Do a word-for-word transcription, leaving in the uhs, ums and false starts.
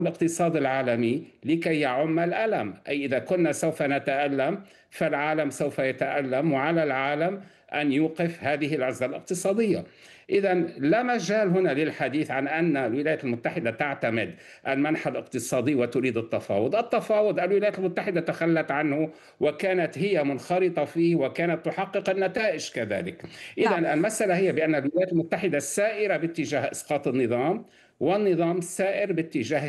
الاقتصاد العالمي لكي يعم الألم، أي إذا كنا سوف نتألم فالعالم سوف يتألم، وعلى العالم أن يوقف هذه العزلة الاقتصادية. إذا لا مجال هنا للحديث عن أن الولايات المتحدة تعتمد المنح الاقتصادي وتريد التفاوض. التفاوض الولايات المتحدة تخلت عنه وكانت هي منخرطة فيه وكانت تحقق النتائج كذلك. إذا نعم. المسألة هي بأن الولايات المتحدة سائرة باتجاه إسقاط النظام، والنظام سائر باتجاه